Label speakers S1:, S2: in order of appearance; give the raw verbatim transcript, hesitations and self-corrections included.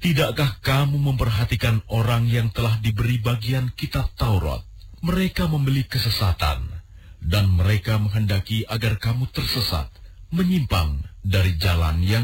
S1: Tidakkah kamu memperhatikan orang yang telah diberi bagian kitab Taurat? Mereka membeli kesesatan, dan mereka menghendaki agar kamu tersesat, menyimpang dari jalan yang